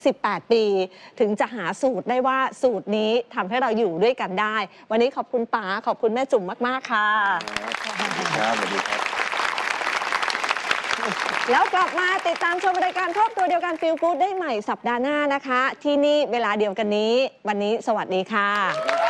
18 ปีถึงจะหาสูตรได้ว่าสูตรนี้ทำให้เราอยู่ด้วยกันได้วันนี้ขอบคุณป๋าขอบคุณแม่จุ๋มมากๆค่ะครับสวัสดีครับแล้วกลับมาติดตามชมรายการครอบครัวเดียวกันฟีลกู๊ดได้ใหม่สัปดาห์หน้านะคะที่นี่เวลาเดียวกันนี้วันนี้สวัสดีค่ะ